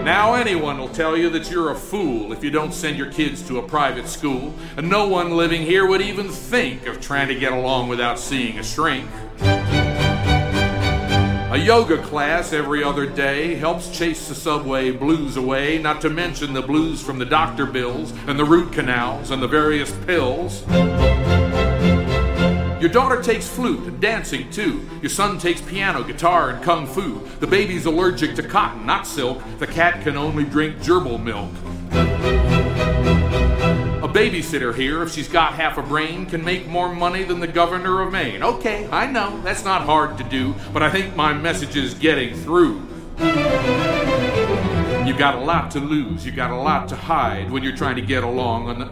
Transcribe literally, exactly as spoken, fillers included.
Now anyone will tell you that you're a fool if you don't send your kids to a private school, and no one living here would even think of trying to get along without seeing a shrink. A yoga class every other day helps chase the subway blues away, not to mention the blues from the doctor bills and the root canals and the various pills. Your daughter takes flute and dancing too. Your son takes piano, guitar, and kung fu. The baby's allergic to cotton, not silk. The cat can only drink gerbil milk. A babysitter here, if she's got half a brain, can make more money than the governor of Maine. Okay, I know, that's not hard to do, but I think my message is getting through. You got a lot to lose, you got a lot to hide when you're trying to get along on the